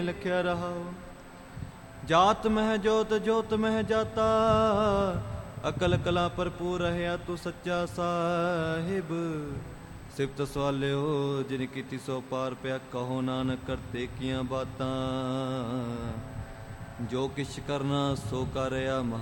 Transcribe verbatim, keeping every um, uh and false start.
ਲਿਖਿਆ ਰਹਾਓ। ਜਾਤ ਮਹਿ ਜੋਤ ਜੋਤ ਮਹਿ ਜਾਤਾ, ਅਕਲ ਕਲਾ ਭਰਪੂਰ ਰਹਿਆ ਤੂੰ ਸੱਚਾ ਸਾਹਿਬ। ਸਿਫਤ ਸਵਾਲਿਓ ਜਿਨ ਕੀਤੀ ਸੋ ਪਾਰ ਪਿਆ, ਕਹੋ ਨਾਨਕ ਕਰਤੇ ਕੀਆਂ ਬਾਤਾਂ। ਜੋ ਕਿਛ ਕਰਨਾ ਸੋ ਕਰਿਆ